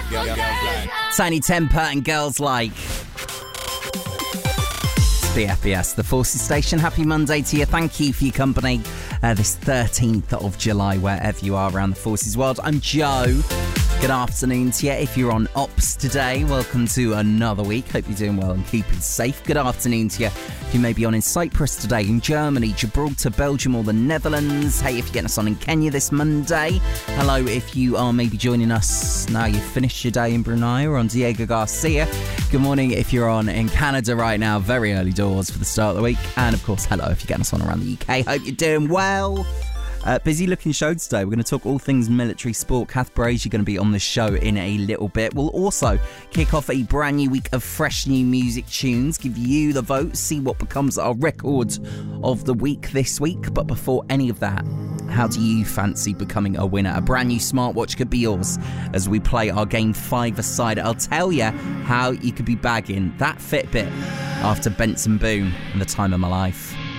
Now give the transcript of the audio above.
Tiny Temper and Girls Like. BFBS, the Forces Station. Happy Monday to you. Thank you for your company this 13th of July, wherever you are around the Forces world. I'm Joe. Good afternoon to you. If you're on ops today, welcome to another week. Hope you're doing well and keeping safe. Good afternoon to you. If you may be on in Cyprus today, in Germany, Gibraltar, Belgium or the Netherlands. Hey, if you're getting us on in Kenya this Monday. Hello if you are maybe joining us now you've finished your day in Brunei or on Diego Garcia. Good morning if you're on in Canada right now. Very early doors for the start of the week. And of course, hello if you're getting us on around the UK. Hope you're doing well. Busy looking show today. We're going to talk all things military sport. Kath Brazier going to be on the show in a little bit. We'll also kick off a brand new week of fresh new music tunes, give you the vote, see what becomes our record of the week this week. But before any of that, how do you fancy becoming a winner? A brand new smartwatch could be yours as we play our game 5-a-side. I'll tell you how you could be bagging that Fitbit after Benson Boone and The Time of My Life.